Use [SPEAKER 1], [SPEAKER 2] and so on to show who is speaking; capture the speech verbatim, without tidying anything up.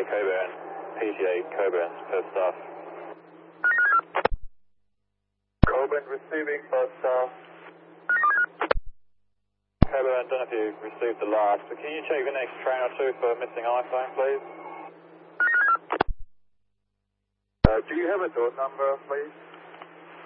[SPEAKER 1] Coburn, P T A Coburn, per staff.
[SPEAKER 2] Coburn receiving first staff.
[SPEAKER 1] Coburn, I don't know if you received the last, but can you check the next train or two for missing iPhone, please?
[SPEAKER 2] Uh, do you have a door number, please?